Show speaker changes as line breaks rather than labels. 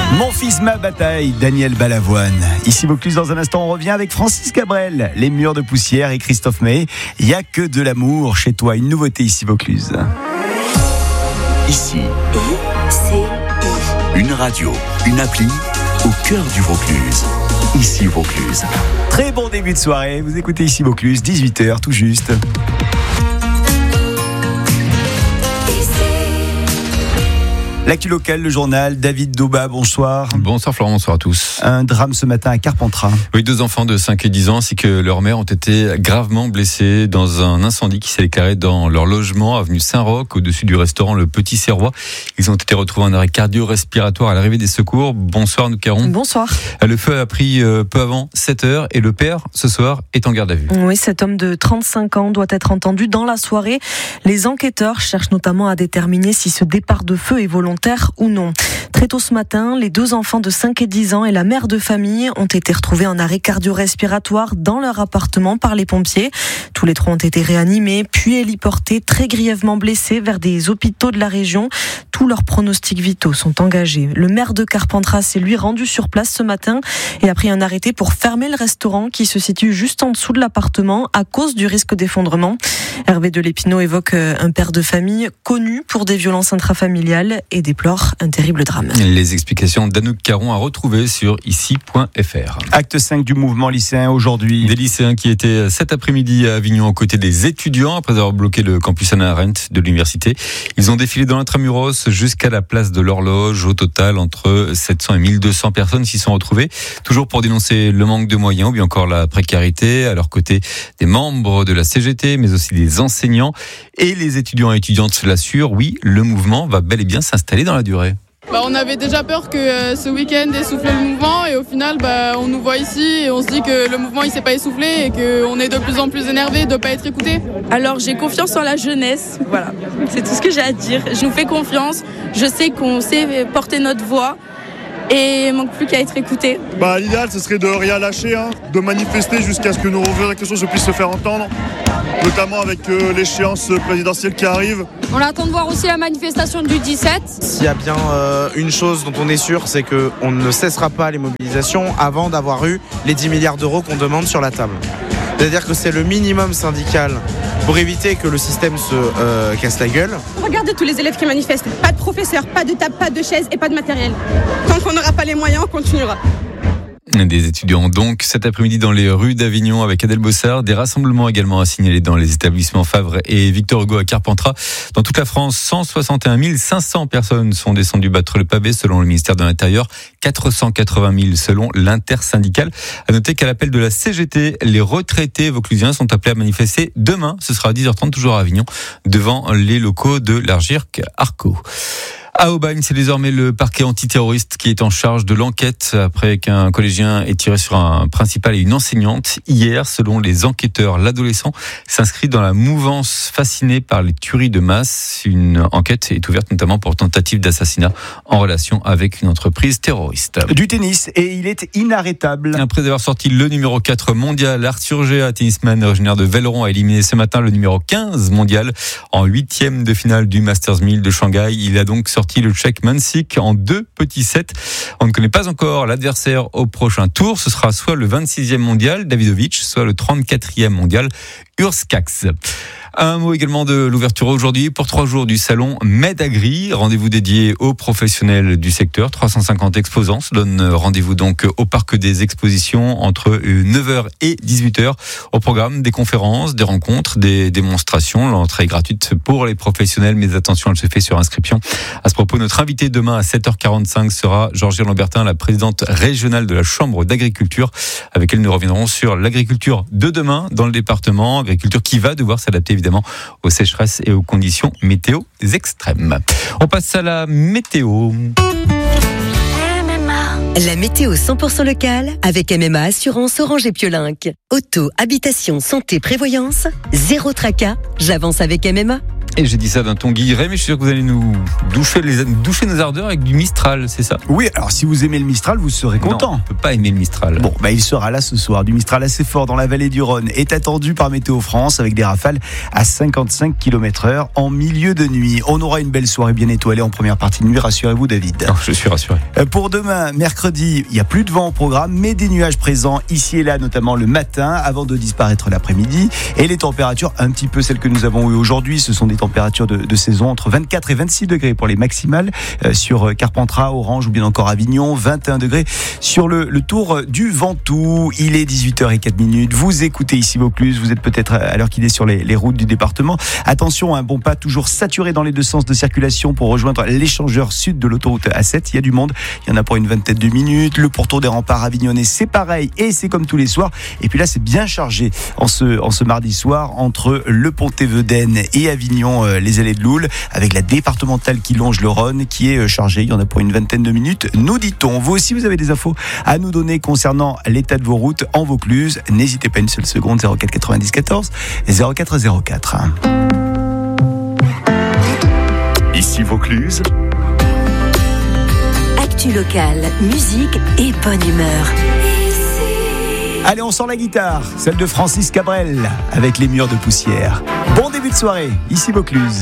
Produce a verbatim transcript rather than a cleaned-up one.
Mon fils, ma bataille, Daniel Balavoine. Ici Vaucluse, dans un instant, on revient avec Francis Cabrel, Les Murs de Poussière et Christophe Maé. Il n'y a que de l'amour chez toi, une nouveauté ici Vaucluse.
Ici, une radio, une appli au cœur du Vaucluse. Ici Vaucluse.
Très bon début de soirée, vous écoutez ici Vaucluse, dix-huit heures tout juste. L'actu locale, le journal, David Dauba, bonsoir.
Bonsoir Florent, bonsoir à tous.
Un drame ce matin à Carpentras.
Oui, deux enfants de cinq et dix ans ainsi que leur mère ont été gravement blessés dans un incendie qui s'est déclaré dans leur logement, avenue Saint-Roch, au-dessus du restaurant Le Petit Serrois. Ils ont été retrouvés en arrêt cardio-respiratoire à l'arrivée des secours. Bonsoir Anouk Caron.
Bonsoir.
Le feu a pris peu avant sept heures et le père, ce soir, est en garde à vue.
Oui, cet homme de trente-cinq ans doit être entendu dans la soirée. Les enquêteurs cherchent notamment à déterminer si ce départ de feu est volontaire ou non. Très tôt ce matin, les deux enfants de cinq et dix ans et la mère de famille ont été retrouvés en arrêt cardio-respiratoire dans leur appartement par les pompiers. Tous les trois ont été réanimés, puis héliportés, très grièvement blessés vers des hôpitaux de la région. Tous leurs pronostics vitaux sont engagés. Le maire de Carpentras s'est lui rendu sur place ce matin et a pris un arrêté pour fermer le restaurant qui se situe juste en dessous de l'appartement à cause du risque d'effondrement. Hervé de Lépinot évoque un père de famille connu pour des violences intrafamiliales et déplore un terrible drame.
Les explications d'Anouk Caron à retrouver sur ici point f r.
Acte cinq du mouvement lycéen aujourd'hui.
Des lycéens qui étaient cet après-midi à Avignon aux côtés des étudiants après avoir bloqué le campus Hannah Arendt de l'université. Ils ont défilé dans l'intramuros jusqu'à la place de l'Horloge. Au total, entre sept cents et mille deux cents personnes s'y sont retrouvées, toujours pour dénoncer le manque de moyens ou bien encore la précarité. À leur côté, des membres de la C G T, mais aussi des enseignants et les étudiants et étudiantes l'assurent. Oui, le mouvement va bel et bien s'installer dans la durée.
Bah, on avait déjà peur que euh, ce week-end essouffle le mouvement et au final bah, on nous voit ici et on se dit que le mouvement il s'est pas essoufflé et qu'on est de plus en plus énervé de ne pas être écouté.
Alors j'ai confiance en la jeunesse, voilà, c'est tout ce que j'ai à dire. Je nous fais confiance, je sais qu'on sait porter notre voix et il manque plus qu'à être écouté.
Bah, l'idéal ce serait de rien lâcher, hein, de manifester jusqu'à ce que nos revendications se puissent se faire entendre, notamment avec euh, l'échéance présidentielle qui arrive.
On attend de voir aussi la manifestation du dix-sept.
S'il y a bien euh, une chose dont on est sûr, c'est qu'on ne cessera pas les mobilisations avant d'avoir eu les dix milliards d'euros qu'on demande sur la table. C'est-à-dire que c'est le minimum syndical pour éviter que le système se euh, casse la gueule.
Regardez tous les élèves qui manifestent. Pas de professeurs, pas de table, pas de chaises et pas de matériel. Tant qu'on n'aura pas les moyens, on continuera.
Des étudiants donc cet après-midi dans les rues d'Avignon avec Adèle Bossard. Des rassemblements également à signaler dans les établissements Favre et Victor Hugo à Carpentras. Dans toute la France, cent soixante et un mille cinq cents personnes sont descendues battre le pavé selon le ministère de l'Intérieur. quatre cent quatre-vingt mille selon l'intersyndicale. À noter qu'à l'appel de la C G T, les retraités vauclusiens sont appelés à manifester demain. Ce sera à dix heures trente toujours à Avignon devant les locaux de l'Argirc Arco. À Aubagne, c'est désormais le parquet antiterroriste qui est en charge de l'enquête après qu'un collégien ait tiré sur un principal et une enseignante. Hier, selon les enquêteurs, l'adolescent s'inscrit dans la mouvance fascinée par les tueries de masse. Une enquête est ouverte notamment pour tentative d'assassinat en relation avec une entreprise terroriste.
Du tennis, et il est inarrêtable.
Après avoir sorti le numéro quatre mondial, Arthur Gea, tennisman originaire de Velleron, a éliminé ce matin le numéro quinze mondial en huitième de finale du Masters mille de Shanghai. Il a donc sorti le Tchèque Mansik en deux petits sets. On ne connaît pas encore l'adversaire au prochain tour. Ce sera soit le vingt-sixième mondial, Davidovic, soit le trente-quatrième mondial, Urskax. Un mot également de l'ouverture aujourd'hui pour trois jours du salon MedAgri, rendez-vous dédié aux professionnels du secteur. trois cent cinquante exposants se donnent rendez-vous donc au parc des expositions entre neuf heures et dix-huit heures. Au programme, des conférences, des rencontres, des démonstrations. L'entrée est gratuite pour les professionnels, mais attention, elle se fait sur inscription. À ce propos, notre invité demain à sept heures quarante-cinq sera Georgie Lambertin, la présidente régionale de la Chambre d'agriculture. Avec elle, nous reviendrons sur l'agriculture de demain dans le département. Agriculture qui va devoir s'adapter évidemment aux sécheresses et aux conditions météo extrêmes. On passe à la météo.
La météo cent pour cent locale avec M M A Assurance Orange et Piolinc. Auto, habitation, santé, prévoyance. Zéro tracas. J'avance avec M M A.
Et j'ai dit ça d'un ton guilleret, mais je suis sûr que vous allez nous doucher, les, doucher nos ardeurs avec du Mistral, c'est ça?
Oui, alors si vous aimez le Mistral, vous serez content.
Non, on ne peut pas aimer le Mistral.
Bon, bah il sera là ce soir. Du Mistral assez fort dans la vallée du Rhône est attendu par Météo France avec des rafales à cinquante-cinq kilomètres heure en milieu de nuit. On aura une belle soirée bien étoilée en première partie de nuit, rassurez-vous David.
Non, je suis rassuré.
Pour demain, mercredi, il n'y a plus de vent au programme, mais des nuages présents ici et là, notamment le matin, avant de disparaître l'après-midi. Et les températures, un petit peu celles que nous avons eues aujourd'hui, ce sont des températures de, de saison entre vingt-quatre et vingt-six degrés pour les maximales euh, sur Carpentras, Orange ou bien encore Avignon, vingt et un degrés sur le, le tour du Ventoux. Il est dix-huit heures zéro quatre minutes. Vous écoutez ici Vaucluse, vous êtes peut-être à l'heure qu'il est sur les, les routes du département. Attention, un bon pas toujours saturé dans les deux sens de circulation pour rejoindre l'échangeur sud de l'autoroute A sept. Il y a du monde, il y en a pour une vingtaine de minutes. Le pourtour des remparts avignonnais, c'est pareil et c'est comme tous les soirs. Et puis là, c'est bien chargé en ce, en ce mardi soir entre le Pont-Théveuden et Avignon, euh, les allées de Loul, avec la départementale qui longe le Rhône, qui est chargée. Il y en a pour une vingtaine de minutes, nous dit-on. Vous aussi, vous avez des infos à nous donner concernant l'état de vos routes en Vaucluse. N'hésitez pas une seule seconde, zéro quatre quatre-vingt-dix quatorze et zéro quatre zéro quatre.
Ici Vaucluse.
Actu locale, musique et bonne humeur.
Allez, on sort la guitare, celle de Francis Cabrel, avec les murs de poussière. Bon début de soirée, ici Vaucluse.